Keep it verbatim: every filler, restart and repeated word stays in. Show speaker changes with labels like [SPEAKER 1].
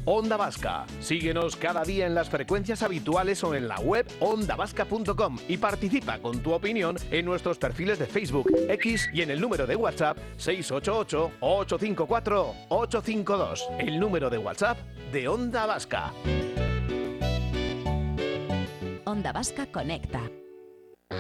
[SPEAKER 1] Onda Vasca. Síguenos cada día en las frecuencias habituales o en la web onda vasca punto com y participa con tu opinión en nuestros perfiles de Facebook, X y en el número de WhatsApp seis ocho ocho, ocho cinco cuatro, ocho cinco dos. El número de WhatsApp de Onda Vasca.
[SPEAKER 2] Onda Vasca Conecta.